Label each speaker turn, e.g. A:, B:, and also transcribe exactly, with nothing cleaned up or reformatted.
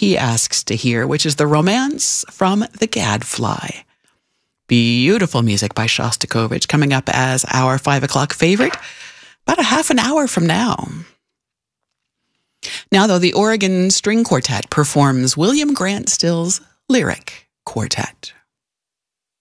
A: he asks to hear, which is the Romance from the Gadfly. Beautiful music by Shostakovich coming up as our five o'clock favorite about a half an hour from now. Now, though, the Oregon String Quartet performs William Grant Still's Lyric Quartet.